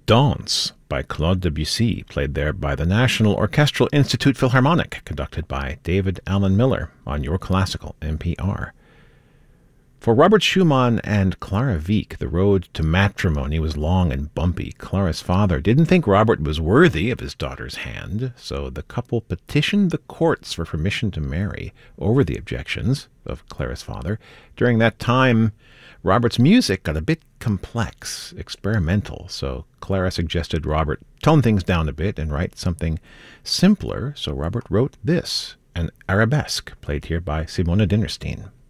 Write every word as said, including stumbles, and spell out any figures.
Danse by Claude Debussy, played there by the National Orchestral Institute Philharmonic, conducted by David Allen Miller on Your Classical N P R. For Robert Schumann and Clara Wieck, the road to matrimony was long and bumpy. Clara's father didn't think Robert was worthy of his daughter's hand, so the couple petitioned the courts for permission to marry over the objections of Clara's father. During that time, Robert's music got a bit complex, experimental, so Clara suggested Robert tone things down a bit and write something simpler, so Robert wrote this, an arabesque, played here by Simona Dinnerstein.